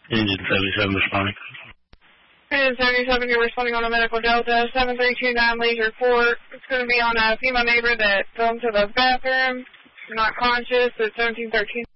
Engine 77 responding. Engine 77, you're responding on a medical Delta 7329 Leisure Court. It's going to be on a female neighbor that fell into the bathroom. Not conscious at 1713.